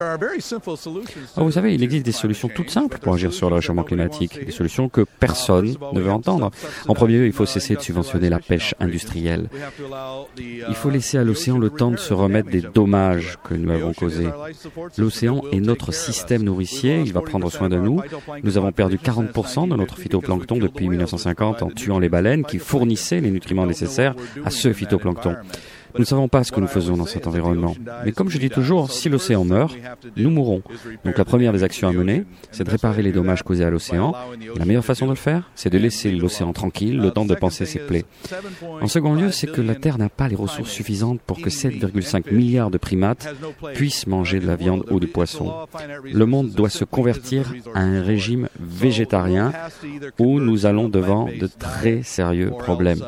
Vous savez, il existe des solutions toutes simples pour agir sur le réchauffement climatique, des solutions que personne ne veut entendre. En premier lieu, il faut cesser de subventionner la pêche industrielle. Il faut laisser à l'océan le temps de se remettre des dommages que nous avons causés. L'océan est notre système nourricier, il va prendre soin de nous. Nous avons perdu 40% de notre phytoplancton depuis 1950 en tuant les baleines qui fournissaient les nutriments nécessaires à ce phytoplancton. Nous ne savons pas ce que nous faisons dans cet environnement. Mais comme je dis toujours, si l'océan meurt, nous mourrons. Donc la première des actions à mener, c'est de réparer les dommages causés à l'océan. La meilleure façon de le faire, c'est de laisser l'océan tranquille, le temps de panser ses plaies. En second lieu, c'est que la Terre n'a pas les ressources suffisantes pour que 7,5 milliards de primates puissent manger de la viande ou du poisson. Le monde doit se convertir à un régime végétarien où nous allons devant de très sérieux problèmes.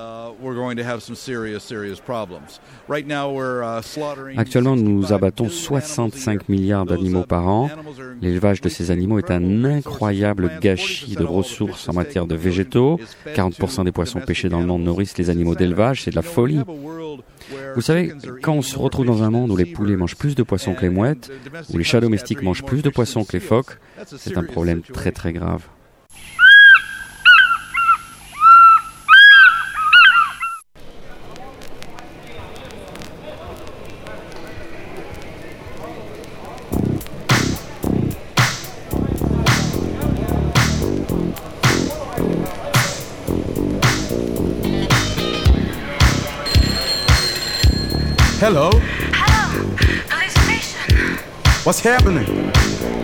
Actuellement, nous abattons 65 milliards d'animaux par an. L'élevage de ces animaux est un incroyable gâchis de ressources en matière de végétaux. 40% des poissons pêchés dans le monde nourrissent les animaux d'élevage, c'est de la folie. Vous savez, quand on se retrouve dans un monde où les poulets mangent plus de poissons que les mouettes, où les chats domestiques mangent plus de poissons que les phoques, c'est un problème très très grave. Hello. Hello. Police station. What's happening?